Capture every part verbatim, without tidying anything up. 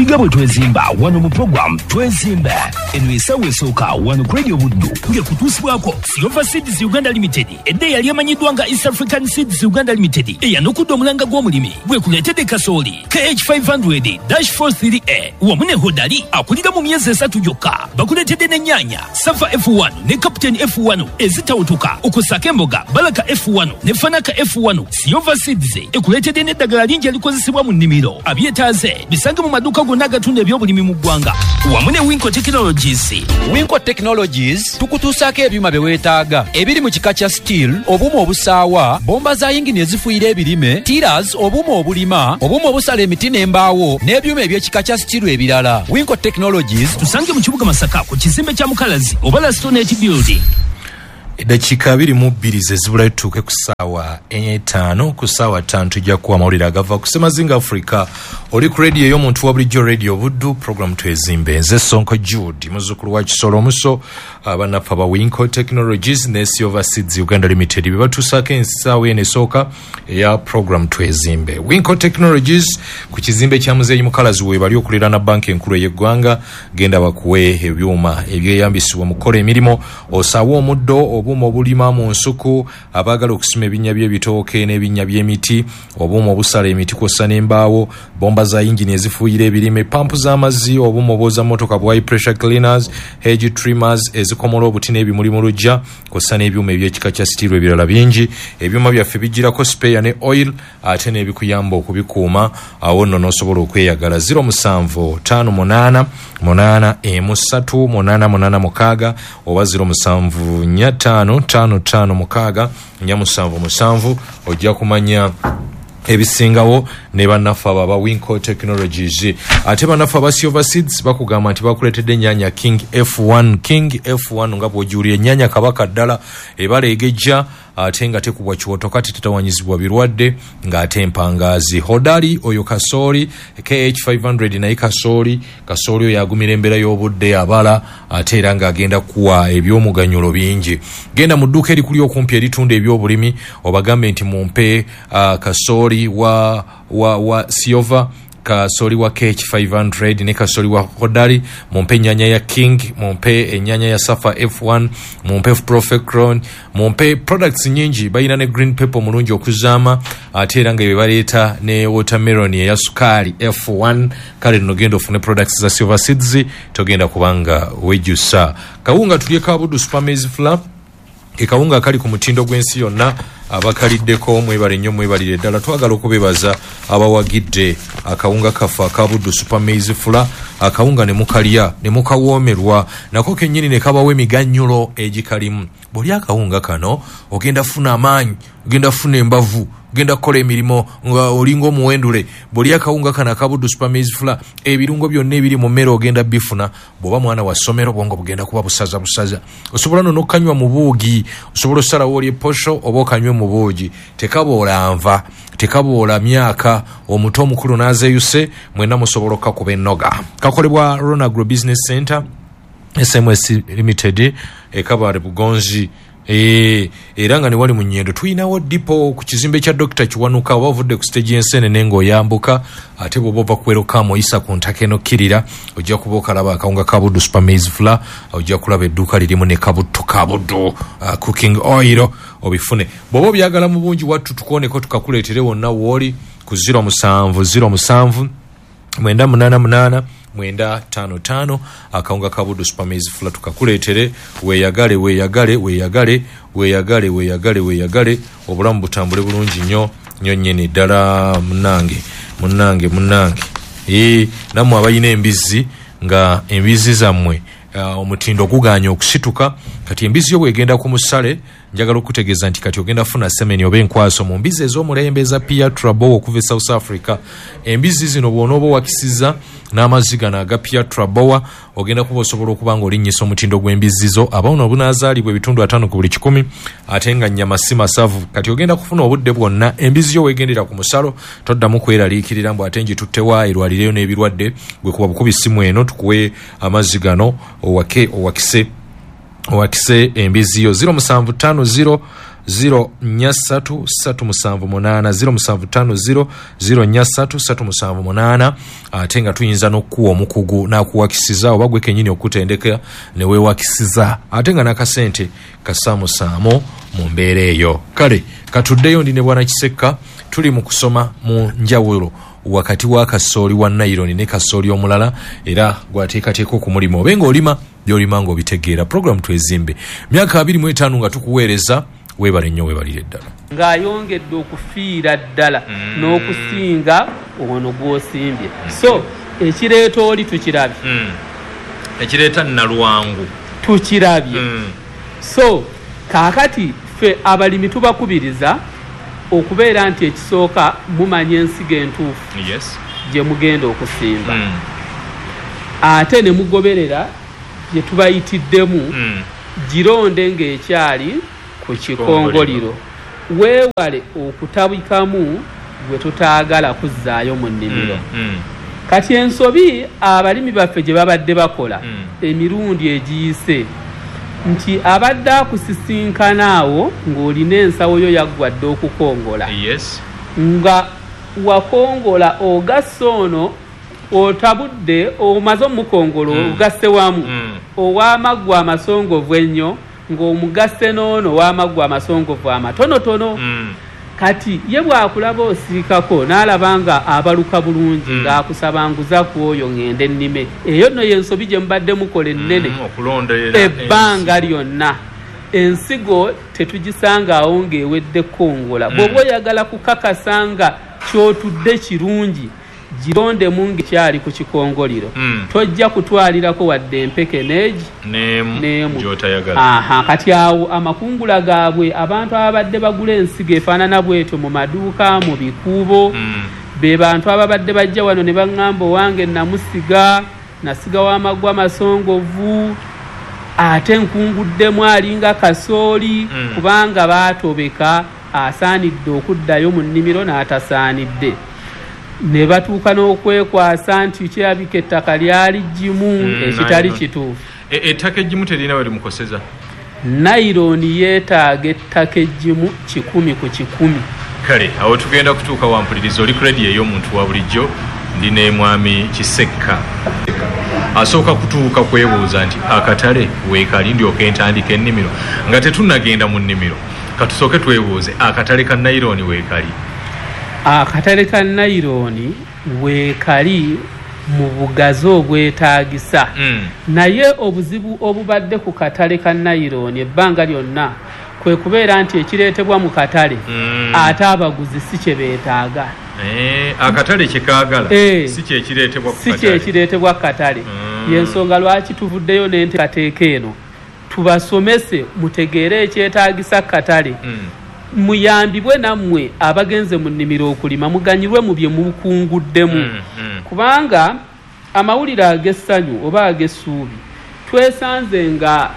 Sigabo twezimba wano mu program twezimba eno esawe esooka wano ku Radio Buddu nge kutuusibwako Silver Seeds Uganda Limited edde yali amanyiddwa nga East African Seeds Uganda Limited eyanukudde omulanga gw'omulimi gwe kuleetedde kasooli K H five hundred dash four three A wamu ne Hodali akulira mu myezi esatu gyokka bakuleetedde n'ennyaanya Safa F one ne Captain F one ezitawutuka okusaka emboga Balaka F one ne Fanaka F one. Silver Seeds ekuleetedde n'eddagala lingi elikozesebwa mu nnimiro abyetaaze bisange mu maduuka gonna agatunda ebyobulimi mu ggwanga wamu ne Winco Technologies. Winco Technologies tukutuusaako ebyuma bye weetaaga ebiri mu kika kya steel, obuuma obusaawa, bomba za yingini ezifuuyira ebirime, tiras, obuuma obulima, obuuma obusala emiti n'embaawo n'ebyuma eby'ekika kya steel ebirala. Winco Technologies tusange mu kibuga Masaka ku kizimbe kya Mukalazi oba Stonehenge Building. Dakika abiri mu bbiri ze zibula tutuuke ku ssaawa etaano ku ssaawa ttaano tujja kuwa amawulire agava ku Semazinga Africa. Oli ku radio y'omuntu wa bulijjo Radio Buddu, program twezimbe. Nze Sonko Jude muzzukulu wa Kisolo Omuso, abanafa ba Winco Technologies ne Silver Seeds Uganda Limited be batuusaako ensaawa eno esooka eya program twezimbe. Winco Technologies ku kizimbe kya Muzeeyi Mukalazi we bali okulira na banka enkulu ey'eggwanga, genda bakuwe ebyuma ebyeyambisibwa mu kukola emirimu, osaawa omuddo obuuma obulima mu nsuku, abaagala okusima ebinnya by'ebitooke n'ebinnya by'emiti, obuuma obusala emiti kw'ossa n'embaawo, bomba za yingini ezifuuyira ebirime, pampu z'amazzi, obuuma obwoza motoka bwa high pressure cleaners, hedge trimmers ezikomola obuti n'ebimuli mu luggya, kw'ossa n'ebyuma eby'ekika kya steel ebirala bingi. Ebyuma byaffe bijjirako spare ne oil ate n'ebikuyamba okubikuuma, awo nno n'osobola okweyagala. zero musanvu ttaano munaana munaana emu ssatu munaana munaana mukaaga oba zero musanvu nnya ttaano ttaano ttaano mukaaga nnya musanvu musanvu. Ojja kumanya ebisingawo ne bannaffe aba Winco Technologies. Ate bannaffe aba Silver Seeds bakugamba nti bakuleetedde ennyaanya King F one. King F one nga bw'ojuulira ennyaanya kabaka ddala ebaleegejja ate nga tekubwa kiwoto kati tetawanyizibwa birwadde ng'ate empangaazi. Hodali oyo kasooli K H five hundred naye kasooli kasooli oyo agumira embeera y'obudde abala ate era ng'agenda kuwa ebyomuganyulo bingi. Genda mu dduuka erikuli okumpi eritunda ebyobulimi obagambe nti mumpe uh, kasooli wa wa wa Silver, kasoli wa K H five hundred ne kasoli wa Hodali, mumpe ennyanya ya King, mumpe ennyanya ya Safa F one, mumpe Profecron, mumpe products nyingi. Bayina ne green pepper mulungi okuzaama ate era nga baleeta ne watermelon ya sukali F one. Kale nno genda ofune products za Silver Seeds togenda kubanga wejjusa. Kawunga tulye ka Buddu Super Maize Flour, ekawunga kali ku mutindo gw'ensi yonna. Abakaliddeko mwebale nnyo mwebalire ddala. Twagala okubebaza abawagidde akawunga kafa aka Buddu Super Maize Flour. Akawunga ne mukalya ne mukawoomerwa nako kennyini ne kabawa emiganyulo egikalimu. Buli akawunga kano ogenda funa amaanyi, ogenda funa embavu, ogenda kukola emirimu nga olinga omuwendule. Buli akawunga kano aka Buddu Super Maize Flour ebirungo byonna ebiri mu mmere ogenda bifuna. Bw'oba mwana wa ssomero bwongo bugenda kuba busaza busaza. Osobola no n'okanywa mu buugi, osobola osalawo olye posho oba okanywe mu buugi. Tekaboola nva, tekaboola myaka, omuto omukulu n'azeeyuse, mwenna musobola okkakuba ennoga. Kakolebwa Rona Agro Business Center S M S Limited ekabale Bugonzi. Eh era nga ne wali mu Nnyendo tuyinawo dipo ku kizimbe kya Doctor Kiwanuka wavudde ku stage y'ensene ngo yambuka ate bo bova kwero kamo isa ku ntakeno kirira ojja kuboka laba akawunga ka Buddu Super Maize Flour, ojja kulaba edduuka lirimu ne kabutto ka Buddu uh, cooking oil obifune. Bobo byagala mu bungi wattu tukoneko tukakuleetere wonna woli ku zero musanvu zero musanvu mwenda munana munana mwenda tano tano akawunga ka Buddu Super Maize Flour tukakuleetere. Weeyagale weeyagale weeyagale weeyagale weeyagale weeyagale obulamu butambule bulungi nnyo nnyo nnyini ddala munnange munnange munnange. Eh namwe abayina embizi nga embizi zammwe uh, omutindo guganya okusituka kati embizi yo bwegenda ku musale njagala okutegeeza nti kati ogenda funa semeni oba enkwaso mu mbizi ez'omulembe eza Pia Trabo okuva South Africa. Embizi zino bw'onooba wakisiza n'amazzi gano aga Pia Trabo ogenda kuba osobola okuba nga olinnyisa omutindo gw'embizi zo. Abaana obunaazaalibwa ebitundu ataano ku buli kikumi ate nga nnyama si masavu. Kati ogenda kufuna obudde bwonna. Embizi yo weegendera ku musalo toddamu kweraliikirira mbu ate ngituttewa erwalireyo n'ebirwadde. Gwe kuba bukubi ssimu eno tukuwe amazzi gano owake owakise wakise embizi yo zero musanvu ttaano zero zero nnya ssatu ssatu musanvu munaana zero musanvu ttaano zero zero nnya ssatu ssatu musanvu munaana ate nga tuyinza n'okuwa omukugu n'akuwakisiza oba gwe kennyini okutendeka ne weewakisiza ate nga n'akasente kasaamusaamu mu mbeera eyo. Kale katuddeyo ndi ne bwana Kisekka tuli mu kusoma mu njawulo wakati wa kasooli wa nylon ne kasooli omulala era gwateekateeka okumulimu obenga olima byolima ng'obitegeera. Program Twezimbe myaka abiri mu etaano nga tukuweereza weebale nnyo weebalire ddala ng'ayongedde okufiira ddala mm. n'okusinga ono gw'osimbye mm. so ekireeta oli tukirabye mm. ekireeta nnalwangu tukirabye mm. so kaakati ffe abalimi tubakubiriza okubeera nti ekisooka mumanya ensigo entuufu yes. gye mugenda okusimba mm. ate ne mugoberera gye tubayitiddemu mm. gironde ng'ekyali ku kikongoliro weewale okutabikamu gwe tutaagala kuzzaayo mu nnimiro mm. mm. kati ensobi abalimi baffe gye babadde bakola mm. emirundi egiyise nti abadde akusisinkana awo ng'olina ensawo yo yaggwadde okukongola yes. nga wakongola ogassa ono otabudde omaze omukongolo mm. ogasse wamu mm. ow'amaggwa amasongovu ennyo ng'omugasse n'ono w'amaggwa amasongovu amatonotono mm. kati ye bw'akulaba osiikako n'alaba nga abaluka bulungi mm. ng'akusabanguza ku oyo ng'ende ennime eyo nno y'ensobi gye mubadde mukola ennene mm, ebbanga lyonna ensigo tetugisanga awo ng'ewedde kongola mm. bw'oba oyagala kukakasa nga ky'otudde kirungi girondemu ng'ekyali ku kikongoliro mm. tojja kutwalirako wadde empeke neegi n'emu gy'otayagala. aha kati awo amakungula gaabwe abantu ababadde bagula ensigo efaanana bwetyo mu maduuka mu bikuubo mm. be bantu ababadde bajja wano ne baŋŋamba owange namusiga nasiga w'amaggwa amasongovu ate nkunguddemu alinga kasooli mm. kubanga baatobeka asaanidde okuddayo mu nnimiro n'atasaanidde ne batuuka n'okwekwasa nti kirabika ettaka lyali ggimu mm, ekitali kituufu. Ettaka eggimu terina we limukoseza nayironi yeetaaga ettaka eggimu kikumi ku kikumi. Kale awo tugenda kutuuka wampuliriza oli kredi ey'omuntu wa bulijjo ndi ne mwami Kisekka asooka kutuuka kwebuuza nti akatale weekali ndyoka entandika ennimiro nga tetunnagenda mu nnimiro katusooke twebuuze akatale ka nayironi weekali. Akatale ka nayironi weekali mu bugazi obwetaagisa mm. naye obuzibu obubadde ku katale ka nayironi ebbanga lyonna kwe kubeera nti ekireetebwa mu katale mm. ate abaguzi si kye beetaaga. Eh, akatale kye kaagala eh, si kye kireetebwa ku katale si kye kireetebwa ku katale mm. y'ensonga lwaki tuvuddeyo n'enteekateeka eno tubasomese mutegeere ekyetaagisa katale mm. muyambibwe nammwe abagenze mu nnimiro okulima muganyirwe mu bye mubukunguddemu mm, mm. kubanga amawulire ag'essanyu oba ag'essuubi twesanze nga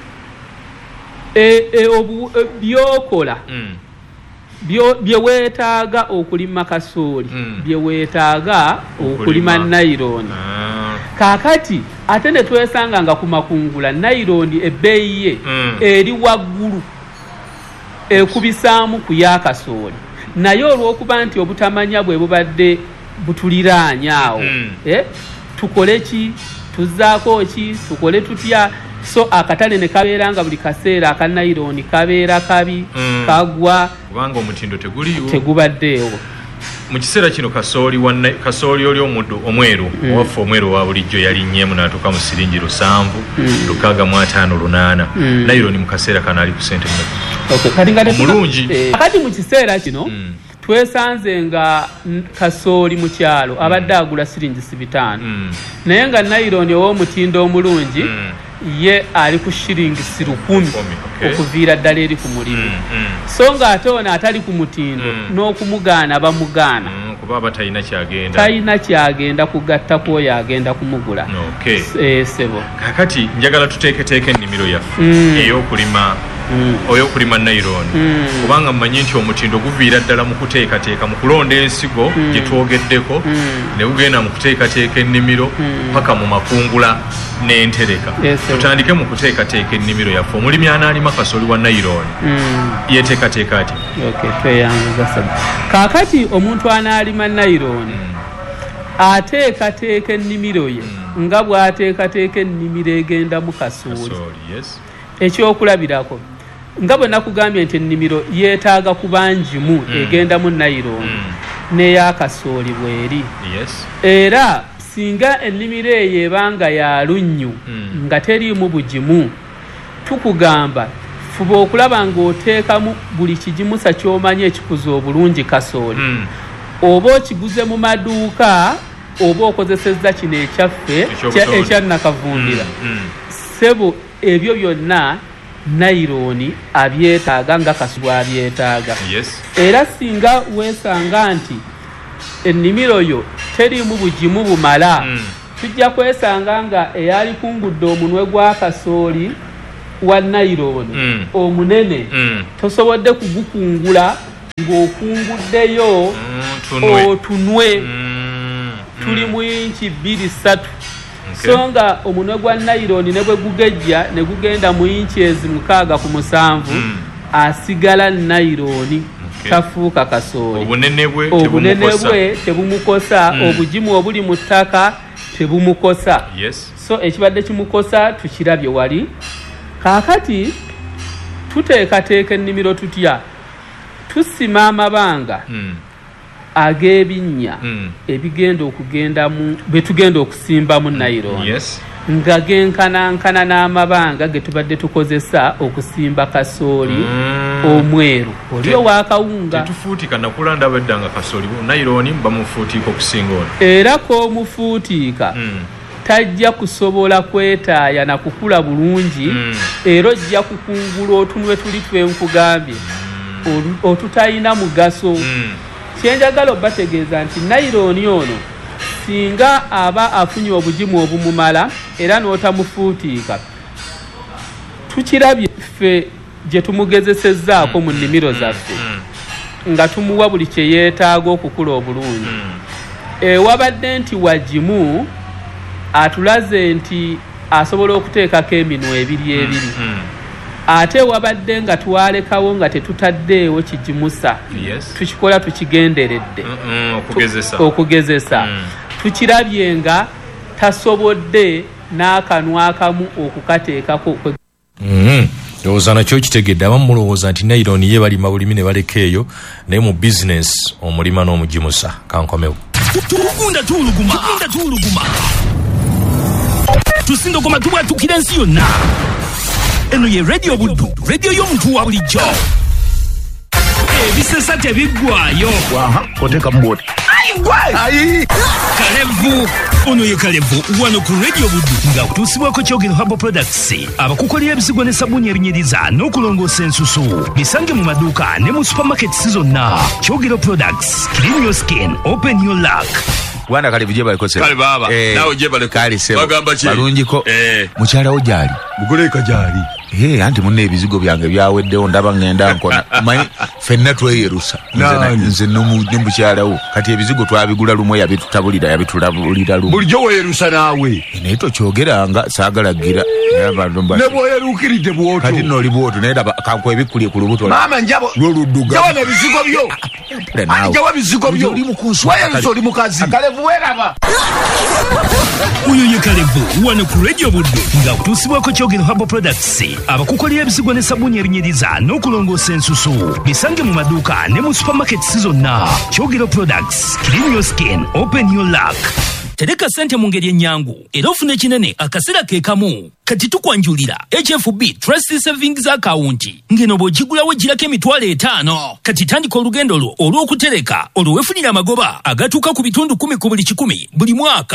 e, e, obu, e, byokola mm. bye weetaaga okulima kasooli mm. bye weetaaga okulima nayironi ah. kaakati ate ne twesanga nga ku makungula nayironi ebbeeyi ye mm. eri waggulu ekubisaamu ku yakasooli naye olw'okuba nti obutamanya bwe bubadde butuliraanya awo mm. eh, tukole ki tuzzaako ki tukole tutya so akatale ne kabeera nga buli kaseera akanayironi kabeera kabi mm. kagwa kubanga omutindo teguliwo tegubaddeewo. Mu kiseera kino kasooli wanne kasooli oli omuddo omweru mm. owaffe omweru wa bulijjo yalinnyeemu n'atuuka mu siringi lusanvu mm. lukaaga mu ataano lunaana mm. nayironi mu kaseera kano ali ku sente okay. kati nga omulungi eh, kati mu kiseera kino mm. twesanze nga kasooli mu kyalo mm. abadde agula siringi sibitaano mm. naye nga nayironi ow'omutindo omulungi mm. ye ali ku shiringi sirukumi okay. okuviira ddala eri ku mulimu mm, mm. so ng'ate ono atali ku mutindo mm. n'okumugaana bamugaana mm, kuba aba talina kyagenda talina kyagenda kugatta kwoyo agenda kumugula okay. e, sebo kakati njagala tuteeketeeke ennimiro yaffe mm. ey'okulima mm. oyo kulima nylon mm. kubanga mmanyi nti omutindo guviira ddala mu kuteekateeka mu kulonda ensigo mm. gye twogeddeko mm. ne gugenda mu kuteekateeka ennimiro paka mm. mu makungula n'entereka yes, tutandike mu kuteekateeka ennimiro yaffe omulimi anaalima kasooli wa nylon mm. yeteekateeka ati okay, tweyanguza kaakati omuntu anaalima nylon mm. ateekateeka ennimiro ye mm. nga bw'ateekateeka ennimiro egenda mu kasooli yes. ekyokulabirako nga bwe nakugambye nti ennimiro yeetaaga kuba njimu mm. egenda mu nylon mm. n'eya kasooli bw'eri yes. era singa ennimiro eyo ebanga ya lunnyu mm. nga teriimu bugimu tukugamba fuba okulaba ng'oteekamu buli kigimusa ky'omanyi ekikuza obulungi kasooli mm. oba okiguze mu maduuka oba okozesezza kino ekyaffe ekyannakavumbira mm. mm. sebo ebyo byonna nylon abyetaaga nga kasooli abyetaaga yes. era singa weesanga nti ennimiro yo teriimu bugimu bumala mm. tujja kwesanga nga eyalikungudde omunwe gwa kasooli wa nylon mm. omunene mm. tosobodde kugukungula ng'okunguddeyo mm, otunwe mm, tuli mu inchi bbiri ssatu okay. so nga omunwe gwa nylon ne bwe gugejja ne gugenda mu inchi ezimukaaga ku musanvu mm. asigala nylon okay. tafuuka kasooli obunene bwe obunene bwe tebumukosa mm. obugimu obuli mu ttaka tebumukosa yes. so ekibadde kimukosa tukirabye wali kaakati tuteekateeka ennimiro tutya tusima amabanga mm. ag'ebinnya mm. ebigenda okugenda mu betugenda okusimba mu nylon yes. nga genkanankana n'amabanga ge tubadde tukozesa okusimba kasooli mm. omweru oli owakawunga tetufuutika nakula ndaba eddanga kasooli nylon bamufuutiika okusinga ono era k'omufuutiika mm. tajja kusobola kwetaaya na kukula bulungi mm. era ojja kukungula otunwe tuli twenkugambye mm. otutalina mugaso mm. kyenjagala obategeeza nti nylon ono singa aba afunye obugimu obumumala era n'otamufuutiika tukirabye ffe gye tumugezesezzaako mu nnimiro zaffe mm. nga tumuwa buli kye yeetaaga okukula obulungi mm. ewabadde nti wagimu atulaze nti asobola okuteekako eminwe ebiri ebiri mm, mm. ate wabadde nga twalekawo nga tetutaddeewo kigimusa yes. tukikola tukigenderedde mm, mm, okugezesa, tu, okugezesa. Mm. tukirabye nga tasobodde n'akanwa akamu okukateekako mm. ndowooza nakyo kitegedde abamu mulowooza nti nylon ye balima bulimi ne baleka eyo naye mu bizinesi omulima n'omugimusa kankomewo tukunda tuuluguma tukunda tuuluguma tusindogoma tubwatukira ensi yonna eno ye radio buddu radio y'omuntu wa bulijjo ebisesa tebiggwayo waha oteka mboti ayi kalevu ono ye kalevu wano ku radio buddu nga kutuusibwako kyogero Herbal Products abakukolera ebisigo ne sabuni ebinyiriza n'okulongoosa ensusu bisange mu maduuka ne mu supermarkets zonna. Kyogero Products, clean your skin, open your luck. Wanda kale bije balikose kale baba eh, nawe je baliko kale sebo bagamba ki balunjiko eh mukyala ojali mugole kajali eh anti munne ebizigo byange byaweddewo ndaba ngenda nkona manyi fenna tweyerusa nze nze n'omukyala wo kati ebizigo twabigula lumwe yabitutabulira yabitulabulira lumwe bulijjo weyerusa nawe neto kyogeranga saagalagira n'abantu mbasi nebo yerukiride bwoto kati noli bwoto naye daba kanko ebikulie ku lubuto mama njabo loluduga jawa n'ebizigo byo nawe jawa bizigo byo oli mukunsu wayerusa oli mukazi kalevu weraba uyo ye kalevu wano ku radio buddu nga kutuusibwako Kyogero Herbal Products abakukolera ebisigo ne sabuni ebinyiriza n'okulongoosa ensusu bisange mu maduuka ne mu supermarkets zonna. Kyogero Products, clean your skin, open your luck. Tereka sente mu ngeri ennyangu era ofune kinene akaseera ke kamu. Kati tukwanjulira H F B Trust Savings Account ngeno bw'ogigulawo girako emitwalo etaano. Kati tandika olugendo lwo olw'okutereka olw'owefunira amagoba agatuuka ku bitundu kumi ku buli kikumi buli mwaka.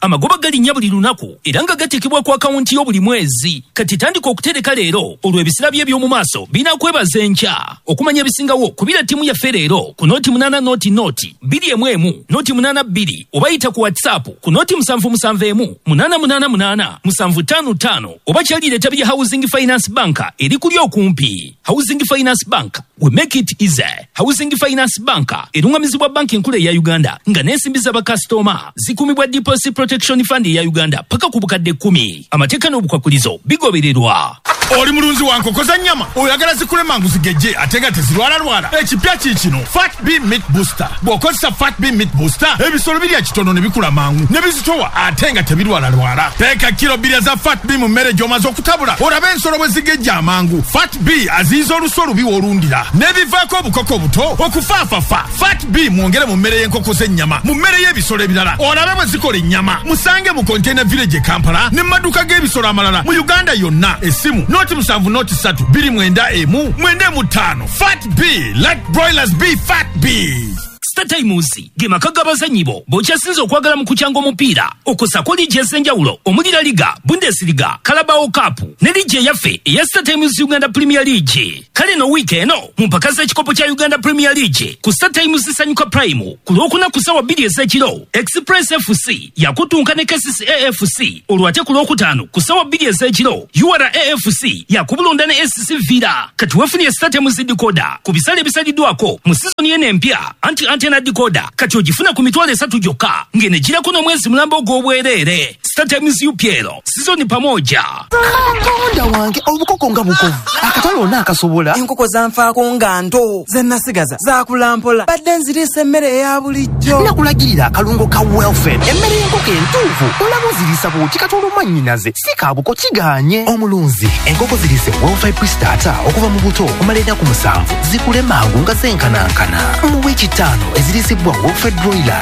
amagoba galinnya buli lunaku era nga gatekebwa ku akawunti yo buli mwezi. Kati tandika okutereka leero olwo ebisira bye by'omu maaso binakwebaza enkya. Okumanya ebisingawo kubira ttiimu yaffe leero ku nooti munana nooti nooti bbiri emu emu nooti munana bbiri oba yita ku whatsapp ku nooti musanvu musanvu emu munana munana munana musanvu ttaano ttaano oba kyalire etabi lya Housing Finance Bank eri kuli okumpi. Housing Finance Bank, we make it easy. Housing Finance Bank erungamizibwa banki enkulu eya Uganda nga n'ensimbi z'abakasitoma zikumibwa Deposit Protection Fund eya Uganda paka ku bukadde kkumi. Amateeka n'obukwakulizo bigobererwa. Oli mulunzi wa nkoko za nnyama oyagala zikule mangu zigejje ate nga tezirwalalwala. Ekipya kiikino Fat B Meat Booster. Bw'okozesa Fat B Meat Booster ebisolo birya kitono ne bikula mangu ne bizitowa ate nga tebirwalalwala. Teeka kilo bbiri za Fat B mu mmere gy'omaze okutabula olabe ensolo bwe zigejja amangu. Fat B aziyiza oluso lubi olundira n'ebivaako obukoko obuto okufaafafa. Fat B mwongere mu mmere y'enkoko z'ennyama mu mmere y'ebisolo ebirala olabe bwe zikola ennyama. Musange mu Container Village e Kampala ne maduka g'ebisolo amalala mu Uganda yonna. Essimu noti musanvu noti ssatu bbiri mwenda emu mwenda mu ttaano. Fat B, let broilers be Fat B. StarTimes ge maka g'abazannyi bo bw'okyasinze okwagala mu kukyanga omupiira okusako liigi ez'enjawulo omuli La Liga, Bundesliga, Carabao Cup ne liigi eyaffe eya StarTimes Uganda Premier League. Kale no wiiki eno mu mpaka z'ekikopo kya Uganda Premier League ku StarTimes Sanyuka Prime ku lwokuna ku ssaawa bbiri ez'ekiro Express F C yakutunka ne K C C A F C olwo ate ku lwokutaano ku ssaawa bbiri ez'ekiro U R A F C yakubulonda ne S C Villa. Kati weefunye StarTimes decoder ku bisale ebisaliddwako mu sizoni y'eno empya anti antena decoder kati ogifuna ku mitwalo esatu gyokka ng'ene girako n'omwezi mulamba ogw'obwereere. StarTimes U P L sizoni pamoja. Katonda wange obukoko nga bukovu akatalo n'akasobola enkoko zanfaako nga nto zennasigaza zakulampola badde nzirisa emmere eya bulijjo. nakulagirira akalungo ka Welfare emmere y'enkoko entuufu olaba ozirisa bw'oti katolo mannyinaze si kabuko kiganye. Omulunzi enkoko zirise Welfare Pre-Starter okuva mu buto okumala ennaku ku musanvu zikule mangu nga zenkanankana. Mu wiiki ttaano ezirisibwa Welfare Broiler